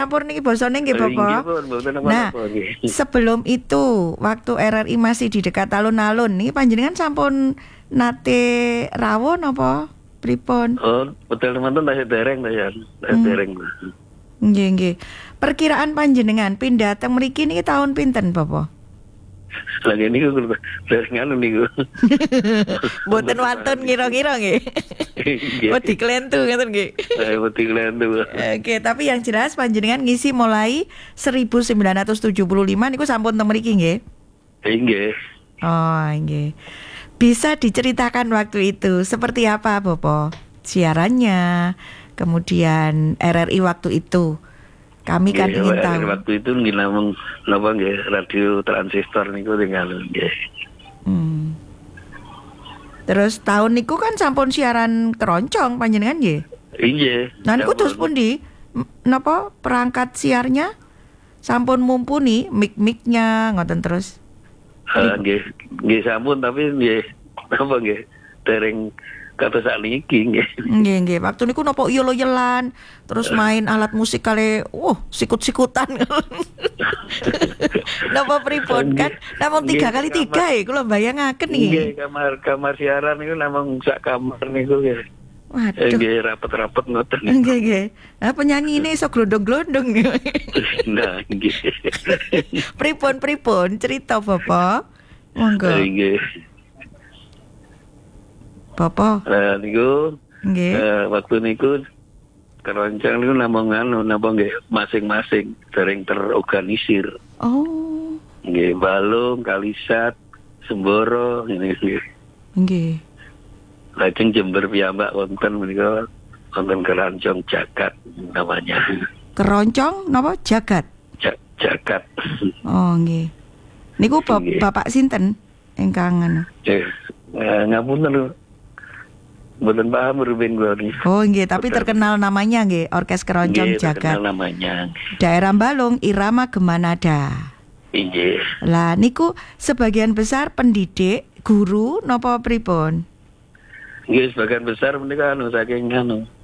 campur niki basane nggih Bapak. Nah, sebelum itu waktu RRI masih di dekat alun-alun niki panjenengan sampun nate rawuh napa pripun? Oh, betul teman-teman tasih dereng ta ya. Dereng. Nggih. Perkiraan panjenengan pindah teng mriki niki tahun pinten Bapak? Lagi niku derengan niku. Mboten wonten ngira-ngira nggih. Wedi klentu ngoten nggih. Wedi klentu. Oke, tapi yang jelas panjenengan ngisi mulai 1975 niku sampun teng mriki nggih. Nggih. Oh, nggih. Bisa diceritakan waktu itu seperti apa Bapak? Siarannya, kemudian RRI waktu itu. Kami kan ingin tahu. Waktu itu nggih namung napa nggih radio transistor niku tinggal nggih. Terus tahun niku kan sampun siaran keroncong panjenengan nggih? Nggih. Nah niku terus pundi? Napa perangkat siarnya sampun mumpuni mic-micnya ngoten terus? Nggih sampun tapi nggih napa nggih dereng kata sakniki nggih. Nggih. Waktu niku napa yolo-yelan, terus main alat musik kali sikut-sikutan. Napa pripun kan? Namung 3x3 ya kula bayangaken iki. Nggih, kamar siaran niku namung sak kamar niku nggih. Waduh. Nggih rapet-rapet ngoten. Nggih. Nah penyanyi ini iso glondong-glondong. Nah, nggih. Pripun cerita Bapak? Monggo. Nggih. Bapak. Niku nggih. Waktu niku keroncong niku namung napa nggih masing-masing dereng terorganisir. Oh. Nggih, Balung, Kalisat, Semboro ngene nggih. Nggih. Lajeng Jember piyambak wonten menika wonten keroncong jagat namanya. Keroncong napa jagat? Jagat. Oh, nggih. Niku Bapak sinten ingkang ngono? Ngapunten lho. Mboten paham Ruben Glori. Oh nggih, tapi terkenal namanya nggih, Orkes Keroncong Jagat. Terkenal namanya. Daerah Balung, Irama Gemanada. Nggih. Lah niku sebagian besar pendidik, guru napa pripun? Nggih, sebagian besar menika saking